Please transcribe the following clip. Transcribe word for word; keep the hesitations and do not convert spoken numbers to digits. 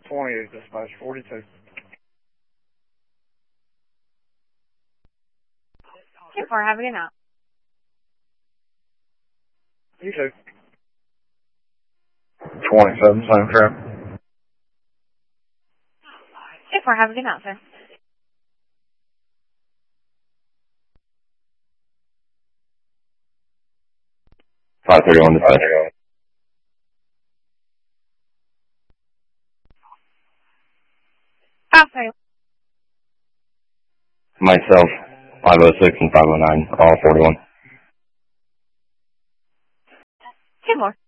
twenty-eight, dispatch, forty-two. ten four, have a good night. You too. twenty-seven, same trip. ten four, have a good night, sir. five thirty-one, dispatch. five thirty. Myself, five oh six and five oh nine, all forty-one. ten more.